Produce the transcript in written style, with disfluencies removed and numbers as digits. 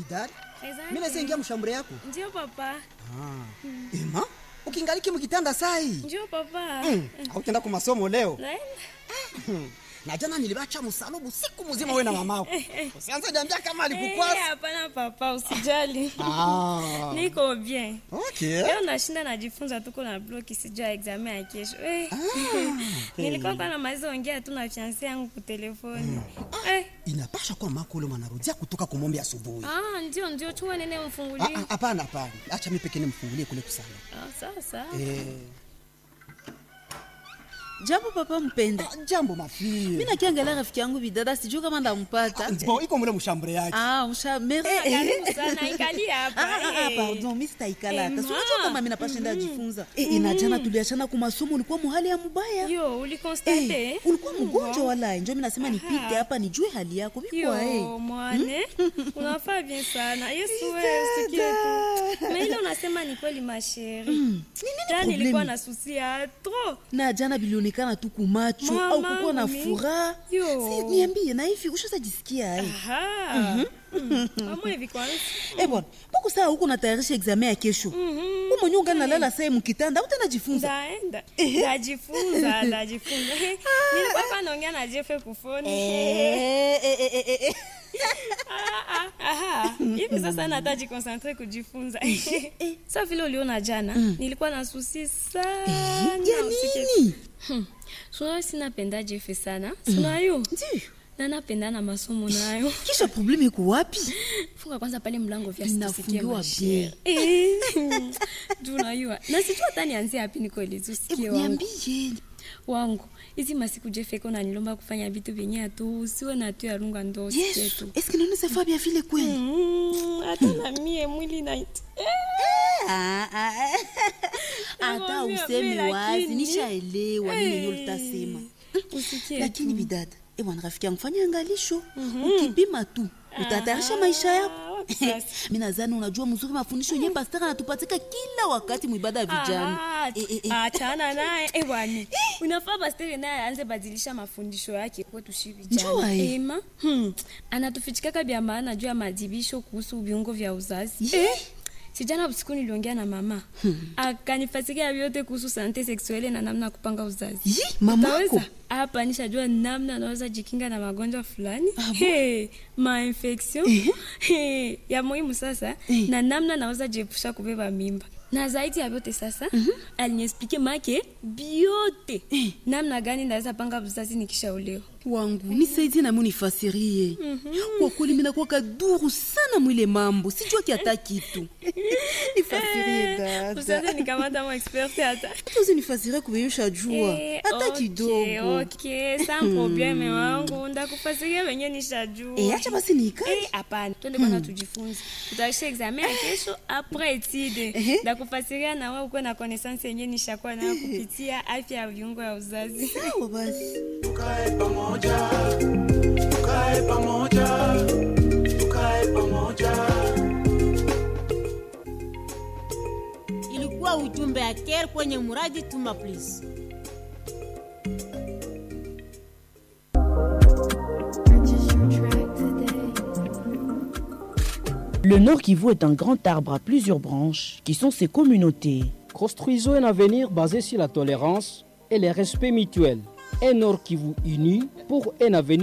Bidari, Exactly. mimi naweza ingia mshambure yako? Ndio papa. Ema, ukingaliki mkitanda sai. Ndio papa. Hautaenda kwa masomo leo? Naenda. Na jana nilibacha msalubu siku mzima wewe na mamako. Usianze niambia kama alikukwasa. Hapana papa, usijali. Niko bien. Okay. Leo nashinda najifunza tuko na block sijua exam ya kesho. Nilikuwa na maizo ongea tu na fiancé yangu kwa telefoni. Inapasha kwa mako ule mwanarudia kutoka kumombe asubuhi. Ndio chua nene mfungulie. Hapana. Acha mimi pekee nimfungulie kule kusana. Sasa. Jambo papa mpenda. Jambo mafie. Mimi nakiangalia rafiki yangu Bidada sijui kama ndampata. Bon, iko mule mshambure yake. Karibu sana ikali hapa. Pardon, mimi sitaikala hata. Sio kama mimi napashinda jifunza. Inajana tuliachana kwa masomo ulikuwa muhali ya mbaya. Yo, ulikonstate? Ulikuwa mgonjwa wala njoo mimi nasema nipite hapa nijue hali yako biko mwane. Unafaa bien sana. Yesu wewe usikie tu. Mimi leo unasema ni kweli masheri. Jana nilikuwa na susia trop. Na jana bilionekana tu kumacho au kukuwa na furaha. Si niambie na hivi ushaza jisikia ai. Mama hivi kwanza. Bwana, mbona saa huko natayarisha examen ya kesho? Umo nyonga nalala saa mkitanda utajifunza. Ndaenda. Ndajifunza. Nilikuwa hapa naongea na Jeff kufoni. Hivi sasa nataji concentrate kujifunza. Sasa vile uliona jana, nilikuwa na susi sana. Ya nini? Sio sinapenda Jeff sana. Sio Ndio. Na napenda na masomo nayo. Kisha problemu iko wapi? Funga kwanza pale mlango vya sisikie mashia. Tunayua. Na sijua hata nianzie wapi niko ili tusikie wangu. Niambie. Wangu, hizi masiku Jeffeko na nilomba kufanya vitu vyenye atu usiwe na tu ya runga ndo yetu. Est-ce que nous savons bien vile kweli? Hata na mie mwili night. Hata useme wazi nishaelewa nini nyo utasema. Usikie. Lakini Bidada, bwana rafiki yangu fanya angalisho. Ukipima tu utatayarisha maisha yako. Mimi nadhani unajua mzuri mafundisho yenyewe pastor anatupatika kila wakati muibada ya vijana. Achana naye bwana. Unafaa pastor naye aanze badilisha mafundisho yake kwetu shi vijana. Ema, anatufichika vya maana juu ya madibisho kuhusu viungo vya uzazi. Sijana usiku niliongea na mama. Akanifasikia vyote kuhusu sante sexuelle na namna kupanga uzazi. Mamako hapa nishajua namna naweza jikinga na magonjwa fulani. Ma-infection. Ya muhimu sasa na namna naweza jiepusha kubeba mimba. Na zaidi ya vyote sasa aliniexplique make biote. Namna gani naweza panga uzazi nikishaolewa. Wangu nisaidie na mimi nifasirie. Kwa kweli mimi nakuwa kaduru sana mwile mambo. Sijua kiata kitu. Nifasirie dada. Usaze nikamata mo expert hata. Tuzi nifasirie kubeyusha jua. Hata kidogo. Okay, sans probleme wangu. Ndakufasiria wenyewe nishajua. Acha basi nikae. Hapana. Twende kwanza tujifunze. Tutaisha examen ya kesho après étude. Ndakufasiria na wewe uko na connaissance yenyewe nishakuwa nayo kupitia afya ya viungo ya uzazi. Sawa basi. Tukae pamoja. Ilikuwa ujumbe ya Care kwenye muradi Tuma Please. Le Nord Kivu est un grand arbre à plusieurs branches qui sont ses communautés. Construisons un avenir basé sur la tolérance et le respect mutuel. Un Nord Kivu uni pour un avenir